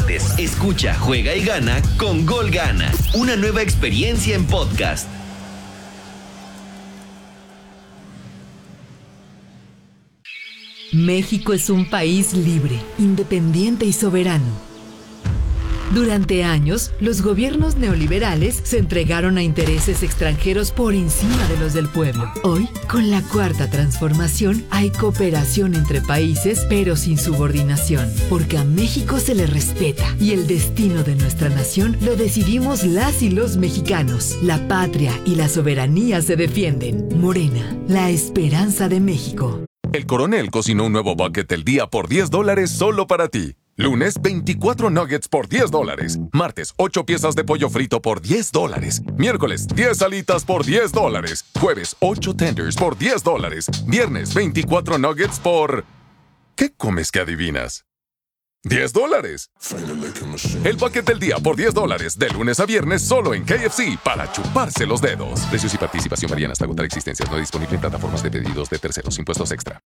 martes. Escucha, juega y gana con Gol Gana. Una nueva experiencia en podcast. México es un país libre, independiente y soberano. Durante años, los gobiernos neoliberales se entregaron a intereses extranjeros por encima de los del pueblo. Hoy, con la Cuarta Transformación, hay cooperación entre países, pero sin subordinación, porque a México se le respeta y el destino de nuestra nación lo decidimos las y los mexicanos. La patria y la soberanía se defienden. Morena, la esperanza de México. El Coronel cocinó un nuevo bucket del día por $10 solo para ti. Lunes, 24 nuggets por $10. Martes, 8 piezas de pollo frito por $10. Miércoles, 10 alitas por $10. Jueves, 8 tenders por $10. Viernes, 24 nuggets por... ¿Qué comes que adivinas? $10. El bucket del día por $10. De lunes a viernes solo en KFC para chuparse los dedos. Precios y participación varían hasta agotar existencias. No disponible en plataformas de pedidos de terceros. Impuestos extra.